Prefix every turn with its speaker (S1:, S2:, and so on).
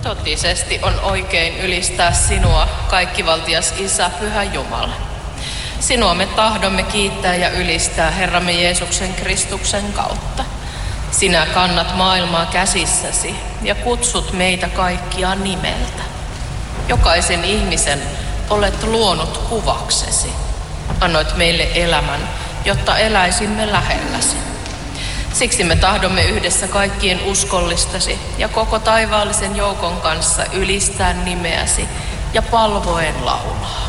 S1: Totisesti on oikein ylistää sinua, kaikkivaltias Isä, Pyhä Jumala. Sinua me tahdomme kiittää ja ylistää Herramme Jeesuksen Kristuksen kautta. Sinä kannat maailmaa käsissäsi ja kutsut meitä kaikkia nimeltä. Jokaisen ihmisen olet luonut kuvaksesi. Annoit meille elämän, jotta eläisimme lähelläsi. Siksi me tahdomme yhdessä kaikkien uskollistasi ja koko taivaallisen joukon kanssa ylistää nimeäsi ja palvoen laulaa.